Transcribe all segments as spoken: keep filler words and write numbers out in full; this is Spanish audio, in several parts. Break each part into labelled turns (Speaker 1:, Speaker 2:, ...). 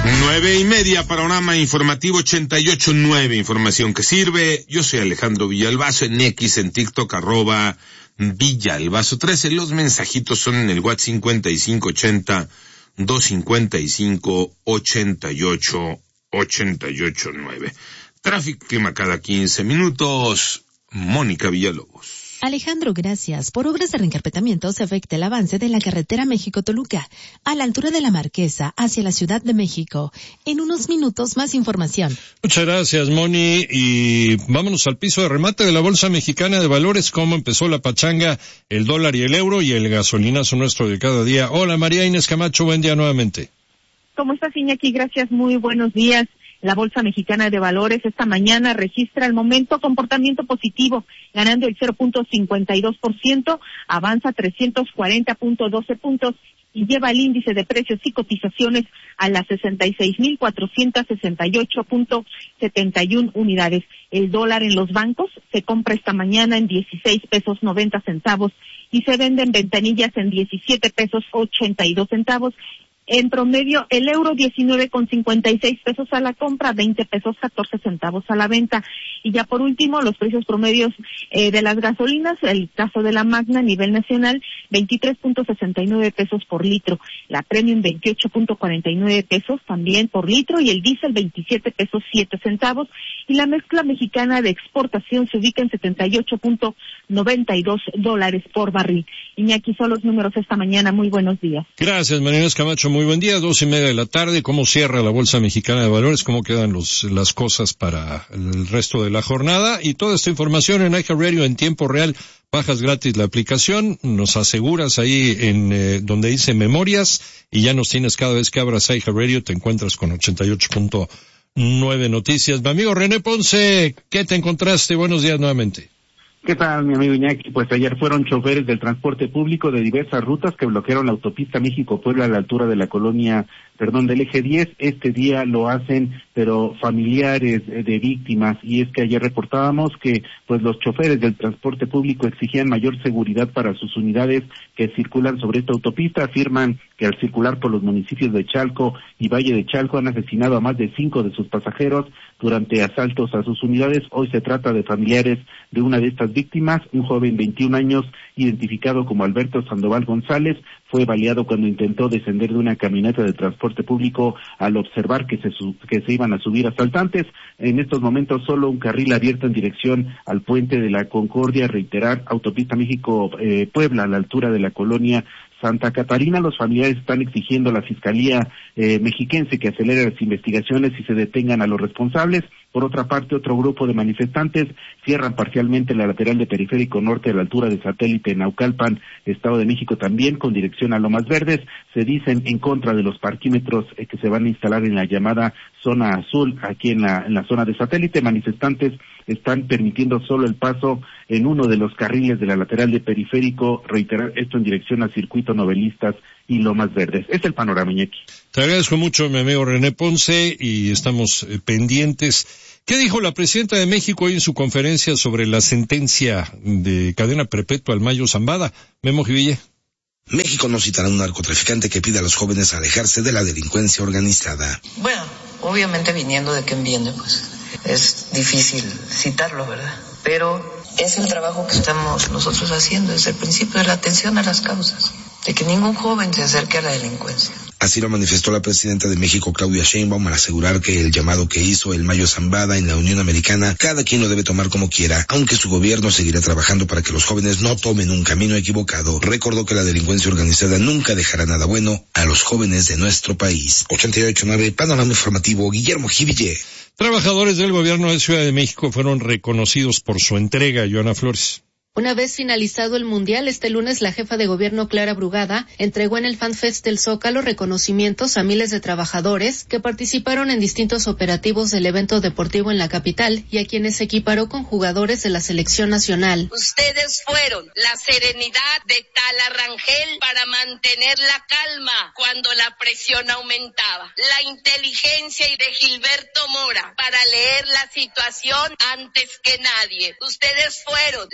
Speaker 1: Nueve y media, panorama informativo ochenta y ocho nueve, información que sirve. Yo soy Alejandro Villalbazo, en X, en TikTok, arroba Villalbazo trece. Los mensajitos son en el WhatsApp cincuenta y cinco ochenta, doscientos cincuenta y cinco, ochenta y ocho, ochenta y ocho nueve. Tráfico, clima cada quince minutos. Mónica Villalobos.
Speaker 2: Alejandro, gracias. Por obras de reencarpetamiento se afecta el avance de la carretera México-Toluca, a la altura de la Marquesa, hacia la Ciudad de México. En unos minutos, más información.
Speaker 3: Muchas gracias, Moni. Y vámonos al piso de remate de la Bolsa Mexicana de Valores. ¿Cómo empezó la pachanga, el dólar y el euro y el gasolinazo nuestro de cada día? Hola, María Inés Camacho, buen día nuevamente.
Speaker 4: ¿Cómo estás, Iñaki? Gracias, muy buenos días. La Bolsa Mexicana de Valores esta mañana registra al momento comportamiento positivo, ganando el cero punto cincuenta y dos por ciento, avanza trescientos cuarenta punto doce puntos y lleva el índice de precios y cotizaciones a las sesenta y seis mil cuatrocientos sesenta y ocho punto setenta y una unidades. El dólar en los bancos se compra esta mañana en dieciséis pesos noventa centavos y se vende en ventanillas en diecisiete pesos ochenta y dos centavos. En promedio, el euro diecinueve con cincuenta y seis pesos a la compra, veinte pesos catorce centavos a la venta. Y ya por último, los precios promedios eh, de las gasolinas, el caso de la Magna a nivel nacional, veintitrés punto sesenta y nueve pesos por litro. La Premium, veintiocho punto cuarenta y nueve pesos también por litro, y el diésel, veintisiete pesos siete centavos. Y la mezcla mexicana de exportación se ubica en setenta y ocho punto noventa y dos dólares por barril. Iñaki, son los números esta mañana. Muy buenos días.
Speaker 3: Gracias, María Inés Camacho. Muy buen día. Dos y media de la tarde. ¿Cómo cierra la Bolsa Mexicana de Valores? ¿Cómo quedan los, las cosas para el resto de la jornada? Y toda esta información en iHeartRadio en tiempo real. Bajas gratis la aplicación. Nos aseguras ahí en eh, donde dice memorias y ya nos tienes cada vez que abras iHeartRadio. Te encuentras con ochenta y ocho punto nueve noticias. Mi amigo René Ponce, ¿qué te encontraste? Buenos días nuevamente.
Speaker 5: ¿Qué tal, mi amigo Iñaki? Pues ayer fueron choferes del transporte público de diversas rutas que bloquearon la autopista México-Puebla a la altura de la colonia, perdón, del eje diez. Este día lo hacen, pero familiares de víctimas, y es que ayer reportábamos que pues los choferes del transporte público exigían mayor seguridad para sus unidades que circulan sobre esta autopista. Afirman que al circular por los municipios de Chalco y Valle de Chalco han asesinado a más de cinco de sus pasajeros durante asaltos a sus unidades. Hoy se trata de familiares de una de estas víctimas, un joven de veintiún años identificado como Alberto Sandoval González. Fue baleado cuando intentó descender de una camioneta de transporte público al observar que se su, que se iban a subir asaltantes. En estos momentos solo un carril abierto en dirección al puente de la Concordia. Reiterar, autopista México-Puebla eh, a la altura de la colonia Santa Catarina. Los familiares están exigiendo a la Fiscalía eh, mexiquense que acelere las investigaciones y se detengan a los responsables. Por otra parte, otro grupo de manifestantes cierran parcialmente la lateral de Periférico Norte a la altura de Satélite en Naucalpan, Estado de México, también con dirección a Lomas Verdes. Se dicen en contra de los parquímetros eh, que se van a instalar en la llamada zona azul, aquí en la, en la zona de Satélite. Manifestantes están permitiendo solo el paso en uno de los carriles de la lateral de Periférico, reiterar esto en dirección al Circuito Novelistas y Lomas Verdes. Es el panorama, Iñaki.
Speaker 3: Te agradezco mucho, mi amigo René Ponce, y estamos eh, pendientes. ¿Qué dijo la presidenta de México hoy en su conferencia sobre la sentencia de cadena perpetua al Mayo Zambada? Memo Jiville.
Speaker 6: México no citará a un narcotraficante que pide a los jóvenes alejarse de la delincuencia organizada.
Speaker 7: Bueno, obviamente viniendo de quien viene, pues es difícil citarlo, ¿verdad? Pero es el trabajo que estamos nosotros haciendo desde el principio, de la atención a las causas, de que ningún joven se acerque a la delincuencia.
Speaker 6: Así lo manifestó la presidenta de México, Claudia Sheinbaum, al asegurar que el llamado que hizo el Mayo Zambada en la Unión Americana, cada quien lo debe tomar como quiera, aunque su gobierno seguirá trabajando para que los jóvenes no tomen un camino equivocado. Recordó que la delincuencia organizada nunca dejará nada bueno a los jóvenes de nuestro país. ochenta y ocho nueve, Panorama Informativo, Guillermo Jiville.
Speaker 3: Trabajadores del gobierno de Ciudad de México fueron reconocidos por su entrega. Joana Flores.
Speaker 2: Una vez finalizado el Mundial, este lunes la jefa de gobierno Clara Brugada entregó en el FanFest del Zócalo reconocimientos a miles de trabajadores que participaron en distintos operativos del evento deportivo en la capital y a quienes se equiparó con jugadores de la selección nacional.
Speaker 8: Ustedes fueron la serenidad de Tala Rangel para mantener la calma cuando la presión aumentaba, la inteligencia de Gilberto Mora para leer la situación antes que nadie. Ustedes fueron la agilidad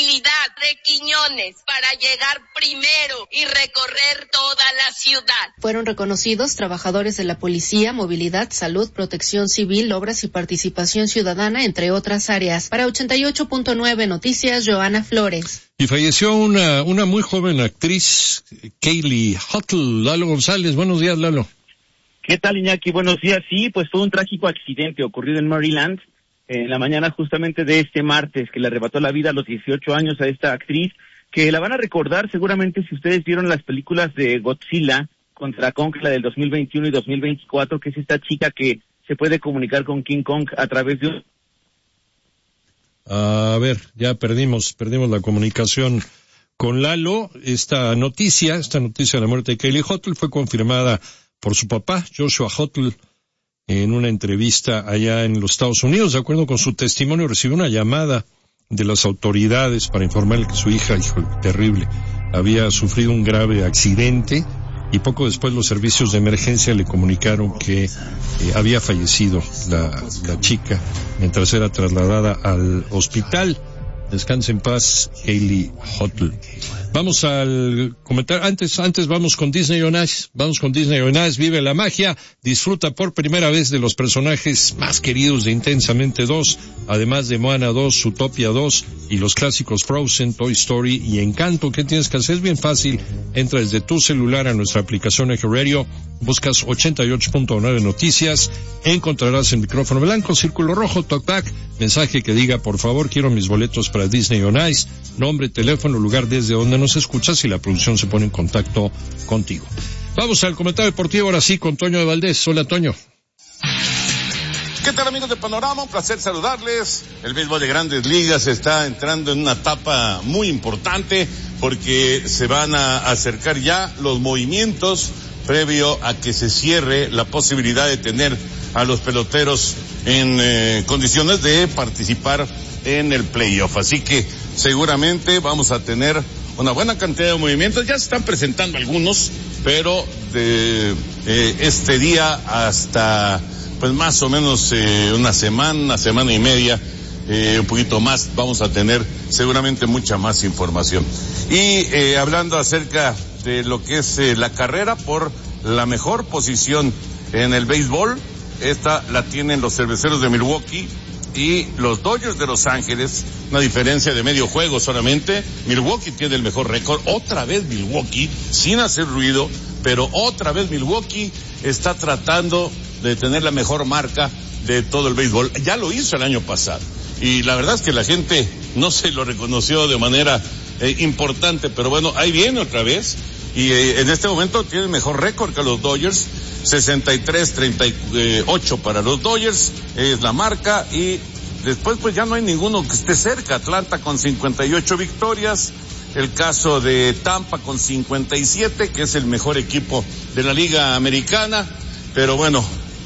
Speaker 8: habilidad de Quiñones para llegar primero y recorrer toda la ciudad.
Speaker 2: Fueron reconocidos trabajadores de la policía, movilidad, salud, protección civil, obras y participación ciudadana, entre otras áreas. Para ochenta y ocho punto nueve Noticias, Joana Flores.
Speaker 3: Y falleció una una muy joven actriz, Kaylee Huttle. Lalo González, buenos días, Lalo.
Speaker 9: ¿Qué tal, Iñaki? Buenos días. Sí, pues fue un trágico accidente ocurrido en Maryland en la mañana justamente de este martes, que le arrebató la vida a los dieciocho años a esta actriz, que la van a recordar seguramente si ustedes vieron las películas de Godzilla contra Kong, la del dos mil veintiuno y dos mil veinticuatro, que es esta chica que se puede comunicar con King Kong a través de un...
Speaker 3: A ver, ya perdimos, perdimos la comunicación con Lalo. Esta noticia, esta noticia de la muerte de Kaylee Huttle fue confirmada por su papá, Joshua Huttle, en una entrevista allá en los Estados Unidos. De acuerdo con su testimonio, recibió una llamada de las autoridades para informarle que su hija, hijo, terrible, había sufrido un grave accidente, y poco después los servicios de emergencia le comunicaron que eh, había fallecido la, la chica mientras era trasladada al hospital. Descanse en paz, Kaylee Huttle. Vamos al comentar, antes, antes vamos con Disney on Ice, vamos con Disney on Ice, vive la magia, disfruta por primera vez de los personajes más queridos de Intensamente dos, además de Moana dos, Zootopia dos, y los clásicos Frozen, Toy Story y Encanto. ¿Qué tienes que hacer? Es bien fácil, entra desde tu celular a nuestra aplicación Eje Radio, buscas ochenta y ocho punto nueve Noticias, encontrarás el micrófono blanco, círculo rojo, talkback, mensaje que diga, por favor, quiero mis boletos para Disney on Ice, nombre, teléfono, lugar desde donde nos escuchas y la producción se pone en contacto contigo. Vamos al comentario deportivo ahora sí con Toño de Valdés. Hola, Toño.
Speaker 10: ¿Qué tal, amigos de Panorama? Un placer saludarles. El béisbol de Grandes Ligas está entrando en una etapa muy importante porque se van a acercar ya los movimientos previo a que se cierre la posibilidad de tener a los peloteros en eh, condiciones de participar en el playoff. Así que seguramente vamos a tener una buena cantidad de movimientos. Ya se están presentando algunos, pero de eh, este día hasta pues más o menos eh, una semana, una semana y media, eh, un poquito más, vamos a tener seguramente mucha más información. Y eh, hablando acerca de lo que es eh, la carrera por la mejor posición en el béisbol, esta la tienen los Cerveceros de Milwaukee y los Dodgers de Los Ángeles, una diferencia de medio juego solamente. Milwaukee tiene el mejor récord, otra vez Milwaukee, sin hacer ruido, pero otra vez Milwaukee está tratando de tener la mejor marca de todo el béisbol. Ya lo hizo el año pasado, y la verdad es que la gente no se lo reconoció de manera eh, importante, pero bueno, ahí viene otra vez, y eh, en este momento tiene el mejor récord que los Dodgers, sesenta y tres treinta y ocho para los Dodgers, es la marca, y después pues ya no hay ninguno que esté cerca. Atlanta con cincuenta y ocho victorias, el caso de Tampa con cincuenta y siete, que es el mejor equipo de la Liga Americana, pero bueno,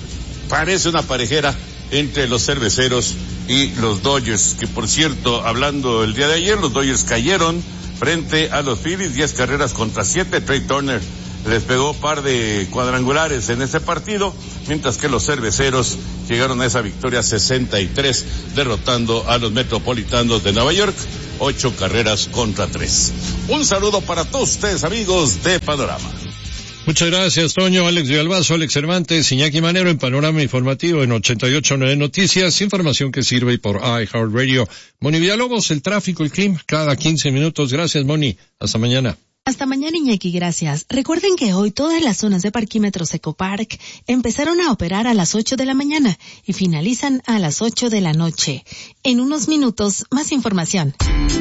Speaker 10: parece una parejera entre los Cerveceros y los Dodgers, que por cierto, hablando el día de ayer, los Dodgers cayeron frente a los Phillies, diez carreras contra siete. Trey Turner les pegó par de cuadrangulares en ese partido, mientras que los Cerveceros llegaron a esa victoria sesenta y tres, derrotando a los Metropolitanos de Nueva York, ocho carreras contra tres. Un saludo para todos ustedes, amigos de Panorama.
Speaker 3: Muchas gracias, Toño. Alex Villalbazo, Alex Cervantes, Iñaki Manero en Panorama Informativo en ochenta y ocho punto nueve Noticias, información que sirve por iHeartRadio. Moni Villalobos, el tráfico, el clima, cada quince minutos. Gracias, Moni. Hasta mañana.
Speaker 11: Hasta mañana, Iñaki, gracias. Recuerden que hoy todas las zonas de parquímetros Ecopark empezaron a operar a las ocho de la mañana y finalizan a las ocho de la noche. En unos minutos, más información.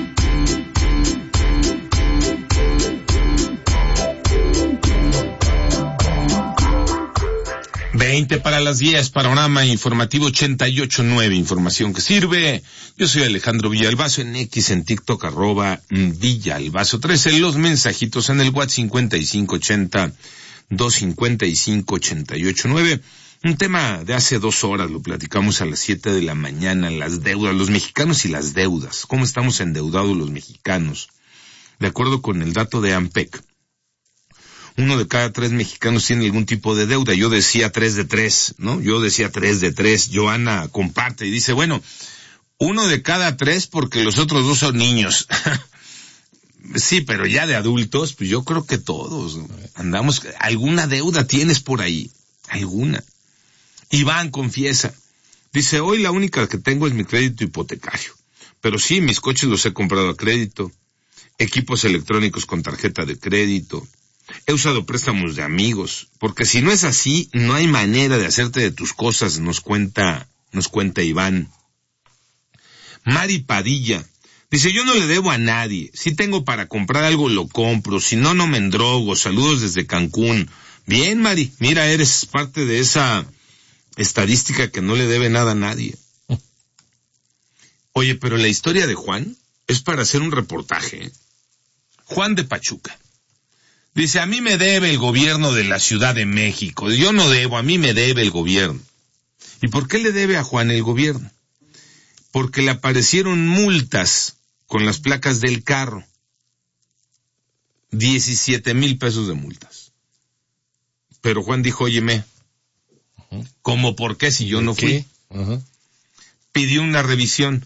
Speaker 1: veinte para las diez, Panorama Informativo ochenta y ocho punto nueve, información que sirve. Yo soy Alejandro Villalbazo, en X, en TikTok, arroba Villalbazo trece, los mensajitos en el WhatsApp cincuenta y cinco ochenta, doscientos cincuenta y cinco, ochenta y ocho nueve. Un tema de hace dos horas, lo platicamos a las siete de la mañana, las deudas, los mexicanos y las deudas. ¿Cómo estamos endeudados los mexicanos? De acuerdo con el dato de AMPEC, uno de cada tres mexicanos tiene algún tipo de deuda. Yo decía tres de tres, ¿no? Yo decía tres de tres. Joana comparte y dice, bueno, Uno de cada tres porque los otros dos son niños. Sí, pero ya de adultos, pues yo creo que todos, ¿no? Andamos, alguna deuda tienes por ahí, alguna. Iván confiesa, dice, hoy la única que tengo es mi crédito hipotecario, pero sí, mis coches los he comprado a crédito, equipos electrónicos con tarjeta de crédito, he usado préstamos de amigos, porque si no es así, no hay manera de hacerte de tus cosas, nos cuenta, nos cuenta Iván. Mari Padilla, dice, yo no le debo a nadie, si tengo para comprar algo lo compro, si no, no me endrogo, saludos desde Cancún. Bien, Mari, mira, eres parte de esa estadística que no le debe nada a nadie. Oye, pero la historia de Juan es para hacer un reportaje, ¿eh? Juan de Pachuca. Dice, a mí me debe el gobierno de la Ciudad de México, yo no debo, a mí me debe el gobierno. ¿Y por qué le debe a Juan el gobierno? Porque le aparecieron multas con las placas del carro. diecisiete mil pesos de multas. Pero Juan dijo, óyeme, uh-huh. ¿cómo por qué si yo no fui? Uh-huh. Pidió una revisión.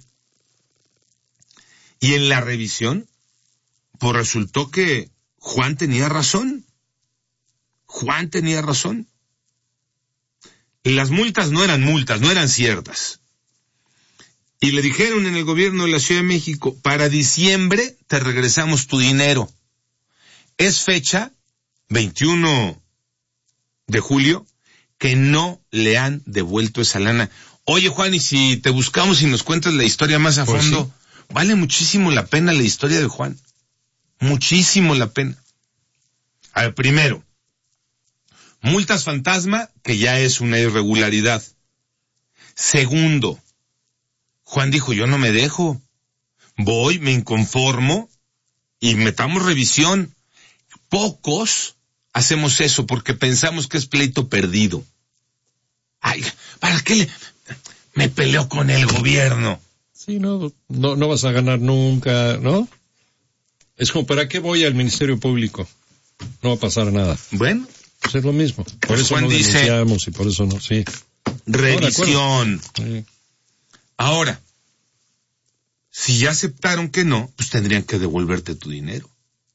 Speaker 1: Y en la revisión, pues resultó que Juan tenía razón. Juan tenía razón. Las multas no eran multas, no eran ciertas. Y le dijeron en el gobierno de la Ciudad de México, para diciembre te regresamos tu dinero. Es fecha, veintiuno de julio, que no le han devuelto esa lana. Oye, Juan, y si te buscamos y nos cuentas la historia más a pues fondo, sí. Vale muchísimo la pena la historia de Juan. Muchísimo la pena. A ver, primero, multas fantasma, que ya es una irregularidad. Segundo, Juan dijo, yo no me dejo, voy, me inconformo y metamos revisión. Pocos hacemos eso porque pensamos que es pleito perdido. Ay, ¿para qué le... me peleo con el gobierno?
Speaker 3: Sí, no, no, no vas a ganar nunca, ¿no? Es como, ¿para qué voy al Ministerio Público? No va a pasar nada.
Speaker 1: Bueno.
Speaker 3: Pues es lo mismo. Por
Speaker 1: pues
Speaker 3: eso
Speaker 1: Juan
Speaker 3: no
Speaker 1: dice,
Speaker 3: denunciamos y por eso no, sí.
Speaker 1: Revisión.
Speaker 3: No, sí.
Speaker 1: Ahora, si ya aceptaron que no, pues tendrían que devolverte tu dinero.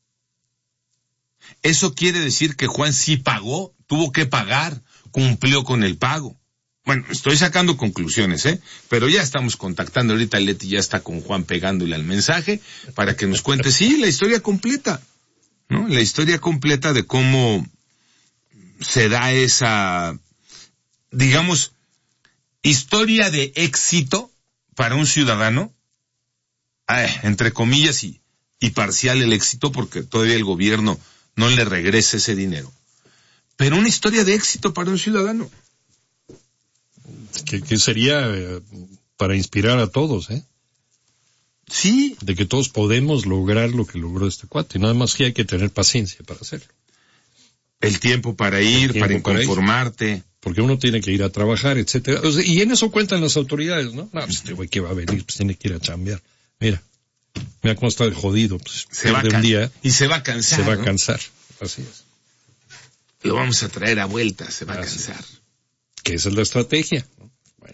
Speaker 1: Eso quiere decir que Juan sí pagó, tuvo que pagar, cumplió con el pago. Bueno, estoy sacando conclusiones, ¿eh? Pero ya estamos contactando, ahorita Leti ya está con Juan pegándole al mensaje para que nos cuente, sí, la historia completa, ¿no? La historia completa de cómo se da esa, digamos, historia de éxito para un ciudadano, eh, entre comillas y, y parcial el éxito porque todavía el gobierno no le regresa ese dinero. Pero una historia de éxito para un ciudadano.
Speaker 3: Que, que sería eh, para inspirar a todos, ¿eh?
Speaker 1: Sí.
Speaker 3: De que todos podemos lograr lo que logró este cuate. Nada más que hay que tener paciencia para hacerlo.
Speaker 1: El tiempo para ir, tiempo para inconformarte.
Speaker 3: Porque uno tiene que ir a trabajar, etcétera. O sea, y en eso cuentan las autoridades, ¿no? No, pues este güey que va a venir, pues tiene que ir a chambear. Mira, mira cómo está el jodido. Pues
Speaker 1: se va a un día y se va a cansar.
Speaker 3: Se va
Speaker 1: ¿no?
Speaker 3: a cansar, así es.
Speaker 1: Lo vamos a traer a vuelta, se va así a cansar.
Speaker 3: Es. Que esa es la estrategia. Bueno.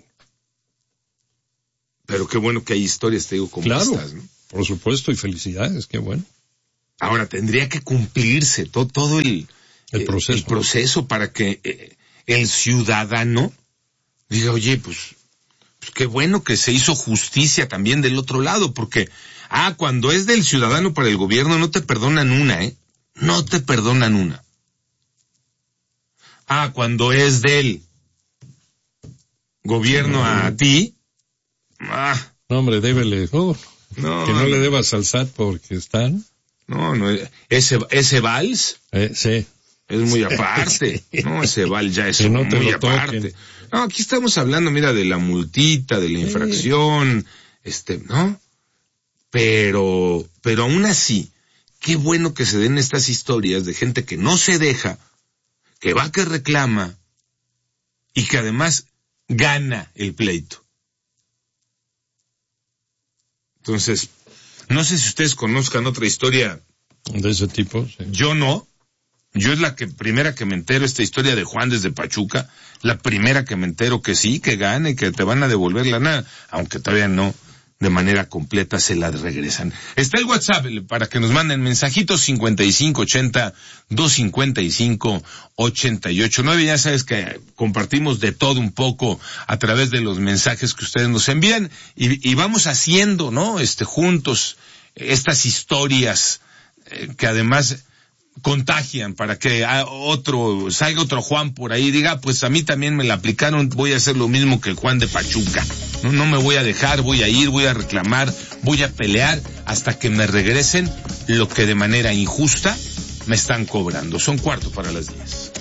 Speaker 1: Pero qué bueno que hay historias, te digo, como
Speaker 3: claro,
Speaker 1: estas, ¿no?
Speaker 3: Por supuesto, y felicidades, qué bueno.
Speaker 1: Ahora, tendría que cumplirse todo, todo el,
Speaker 3: el,
Speaker 1: eh,
Speaker 3: proceso.
Speaker 1: el proceso para que eh, el ciudadano diga, oye, pues, pues qué bueno que se hizo justicia también del otro lado, porque, ah, cuando es del ciudadano para el gobierno no te perdonan una, ¿eh? No te perdonan una. Ah, cuando es del gobierno no, a ti, ah.
Speaker 3: No, hombre, débele, oh,
Speaker 1: no,
Speaker 3: que no le debas al S A T porque están.
Speaker 1: No, no, ese, ese vals.
Speaker 3: Eh, sí.
Speaker 1: Es muy aparte, sí. No, ese vals ya es no muy aparte. No, aquí estamos hablando, mira, de la multita, de la infracción, sí. este, ¿no? Pero, pero aún así, qué bueno que se den estas historias de gente que no se deja, que va que reclama, y que además gana el pleito. Entonces, no sé si ustedes conozcan otra historia
Speaker 3: de ese tipo. Sí.
Speaker 1: Yo no. Yo es la que primera que me entero, esta historia de Juan desde Pachuca, la primera que me entero que sí, que gana y que te van a devolver la nada, aunque todavía no, de manera completa se las regresan. Está el WhatsApp para que nos manden mensajitos cincuenta y cinco ochenta, doscientos cincuenta y cinco, ochenta y ocho nueve. Ya sabes que compartimos de todo un poco a través de los mensajes que ustedes nos envían y, y vamos haciendo, ¿no? Este, juntos estas historias eh, que además contagian para que otro, salga otro Juan por ahí y diga, pues a mí también me la aplicaron, voy a hacer lo mismo que el Juan de Pachuca. No, no me voy a dejar, voy a ir, voy a reclamar, voy a pelear hasta que me regresen lo que de manera injusta me están cobrando. Son cuarto para las diez.